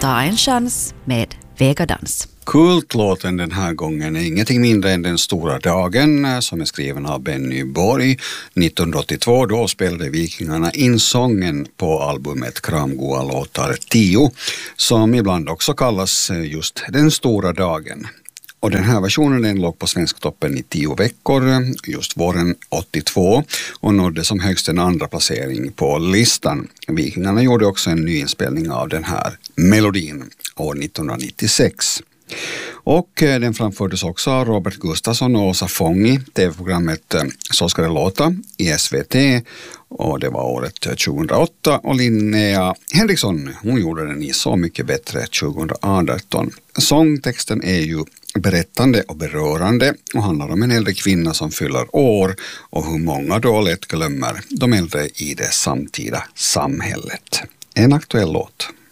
Ta en chans med Vegadans. Kultlåten den här gången är ingenting mindre än Den stora dagen som är skriven av Benny Borg. 1982 då spelade Vikingarna in sången på albumet Kramgoa låtar 10 som ibland också kallas just Den stora dagen. Och den här versionen den låg på Svensktoppen i 10 veckor just våren 82 och nådde som högst en andra placering på listan. Vikingarna gjorde också en nyinspelning av den här melodin år 1996. Och den framfördes också av Robert Gustafsson och Åsa Fång i tv-programmet Så ska det låta i SVT och det var året 2008 och Linnea Henriksson hon gjorde den i Så mycket bättre 2018. Sångtexten är ju berättande och berörande och handlar om en äldre kvinna som fyller år och hur många då lätt glömmer de äldre i det samtida samhället. En aktuell låt.